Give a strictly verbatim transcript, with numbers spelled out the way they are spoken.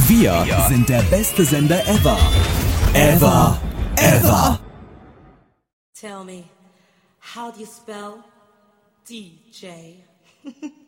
Wir sind der beste Sender ever. Ever. Ever. Tell me, how do you spell D J?